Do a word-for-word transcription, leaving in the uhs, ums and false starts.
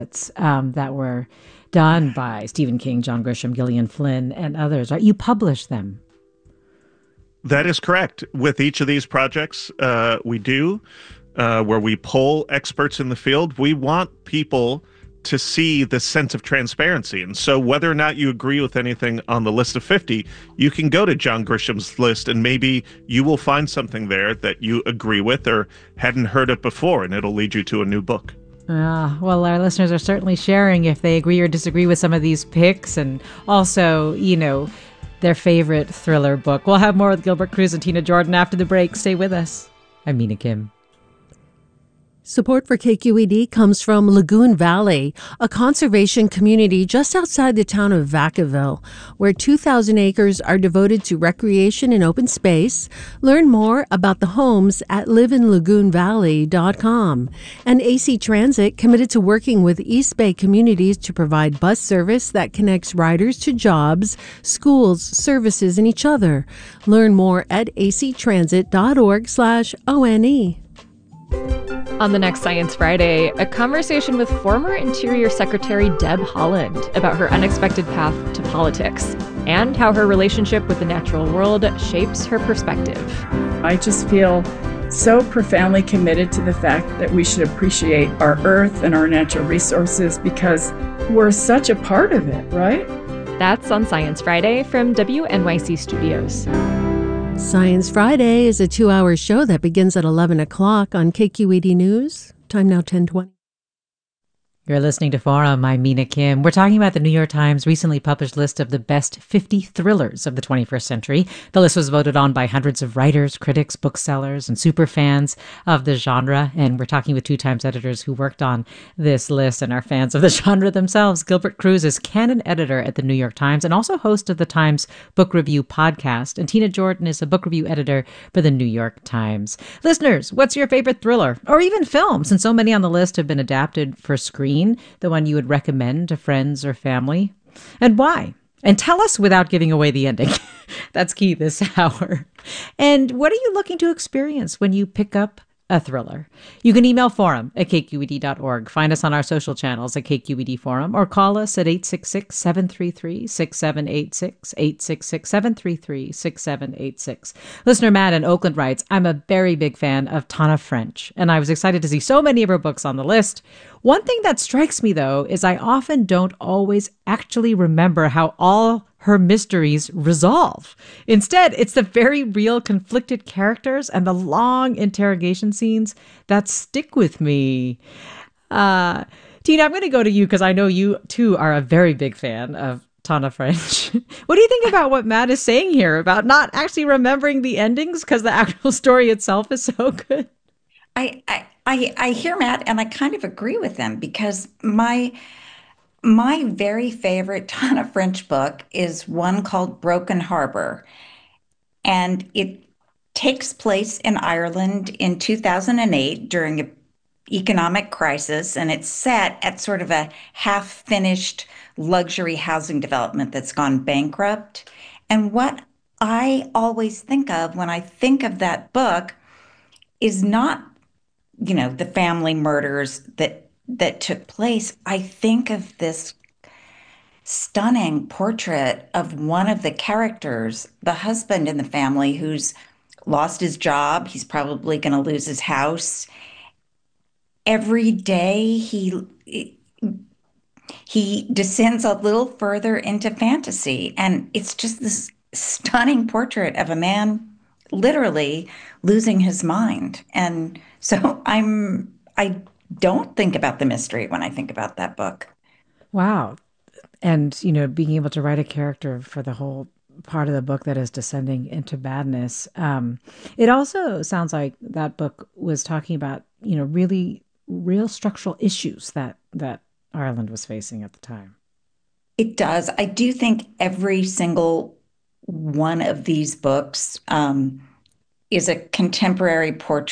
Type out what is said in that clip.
um, that were done by Stephen King, John Grisham, Gillian Flynn, and others, right? You publish them. That is correct. With each of these projects, uh, we do, uh, where we poll experts in the field. We want people to see this sense of transparency. And so whether or not you agree with anything on the list of fifty, you can go to John Grisham's list and maybe you will find something there that you agree with or hadn't heard of before, and it'll lead you to a new book. Uh, well, our listeners are certainly sharing if they agree or disagree with some of these picks, and also, you know, their favorite thriller book. We'll have more with Gilbert Cruz and Tina Jordan after the break. Stay with us. I'm Mina Kim. Support for K Q E D comes from Lagoon Valley, a conservation community just outside the town of Vacaville, where two thousand acres are devoted to recreation and open space. Learn more about the homes at live in lagoon valley dot com. And A C Transit, committed to working with East Bay communities to provide bus service that connects riders to jobs, schools, services, and each other. Learn more at a c transit dot org slash O N E. On the next Science Friday, a conversation with former Interior Secretary Deb Haaland about her unexpected path to politics and how her relationship with the natural world shapes her perspective. I just feel so profoundly committed to the fact that we should appreciate our earth and our natural resources because we're such a part of it, right? That's on Science Friday from W N Y C Studios. Science Friday is a two-hour show that begins at eleven o'clock on K Q E D News. Time now ten twenty. You're listening to Forum. I'm Mina Kim. We're talking about the New York Times recently published list of the best fifty thrillers of the twenty-first century. The list was voted on by hundreds of writers, critics, booksellers, and super fans of the genre. And we're talking with two Times editors who worked on this list and are fans of the genre themselves. Gilbert Cruz is canon editor at the New York Times and also host of the Times Book Review podcast. And Tina Jordan is a book review editor for the New York Times. Listeners, what's your favorite thriller or even film? Since so many on the list have been adapted for screen, the one you would recommend to friends or family, and why? And tell us without giving away the ending. That's key this hour. And what are you looking to experience when you pick up a thriller? You can email forum at k q e d dot org. Find us on our social channels at K Q E D Forum, or call us at eight six six, seven three three, six seven eight six, eight six six, seven three three, six seven eight six. Listener Matt in Oakland writes, I'm a very big fan of Tana French, and I was excited to see so many of her books on the list. One thing that strikes me, though, is I often don't always actually remember how all her mysteries resolve. Instead, it's the very real conflicted characters and the long interrogation scenes that stick with me. Uh, Tina, I'm going to go to you because I know you, too, are a very big fan of Tana French. What do you think about what Matt is saying here about not actually remembering the endings because the actual story itself is so good? I, I, I, I hear Matt, and I kind of agree with him because my my very favorite Tana French book is one called Broken Harbor, and it takes place in Ireland in two thousand eight during an economic crisis, and it's set at sort of a half-finished luxury housing development that's gone bankrupt. And what I always think of when I think of that book is not, you know, the family murders that that took place. I think of this stunning portrait of one of the characters, the husband in the family who's lost his job. He's probably going to lose his house. Every day he he descends a little further into fantasy, and it's just this stunning portrait of a man literally losing his mind. And so I'm I don't think about the mystery when I think about that book. Wow. And, you know, being able to write a character for the whole part of the book that is descending into madness. Um, it also sounds like that book was talking about, you know, really real structural issues that that Ireland was facing at the time. It does. I do think every single one of these books um, is a contemporary portrait